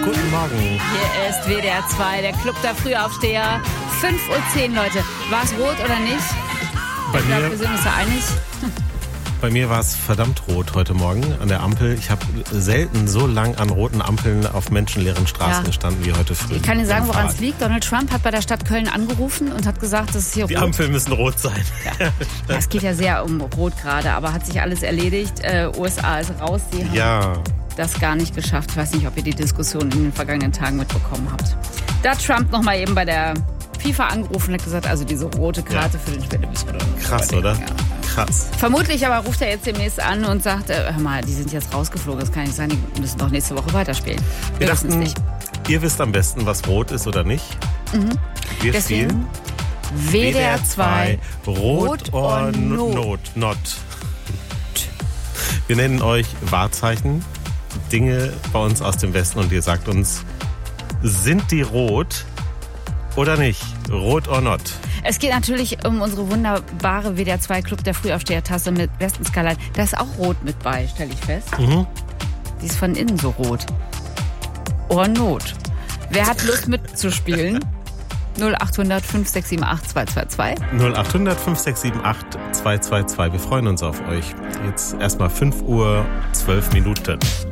Guten Morgen. Hier ist WDR 2, der Club der Frühaufsteher. 5:10 Uhr, Leute. War es rot oder nicht? Ich glaube, wir sind uns da einig. Bei mir war es verdammt rot heute Morgen an der Ampel. Ich habe selten so lang an roten Ampeln auf menschenleeren Straßen gestanden wie heute früh. Ich kann dir sagen, woran es liegt. Donald Trump hat bei der Stadt Köln angerufen und hat gesagt, dass es hier Die rot. Ampeln müssen rot sein. Ja. Es geht ja sehr um rot gerade, aber hat sich alles erledigt. USA ist raus. Die haben das gar nicht geschafft. Ich weiß nicht, ob ihr die Diskussion in den vergangenen Tagen mitbekommen habt. Da hat Trump nochmal eben bei der FIFA angerufen und hat gesagt, also diese rote Karte für den Spieler müssen wir doch noch Krass, oder? Ja. Krass. Vermutlich aber ruft er jetzt demnächst an und sagt, hör mal, die sind jetzt rausgeflogen, das kann nicht sein, die müssen doch nächste Woche weiterspielen. Wir dachten nicht. Ihr wisst am besten, was rot ist oder nicht. Wir spielen WDR 2 Rot or Not. Wir nennen euch Wahrzeichen, Dinge bei uns aus dem Westen und ihr sagt uns, sind die rot oder nicht? Rot or not? Es geht natürlich um unsere wunderbare WDR 2 Club der Frühaufsteher-Tasse mit Westenskala. Da ist auch rot mit bei, stelle ich fest. Die ist von innen so rot. Or not. Wer hat Lust mitzuspielen? 0800 5678 222. 0800 5678 222. Wir freuen uns auf euch. Jetzt erstmal 5:12 Uhr.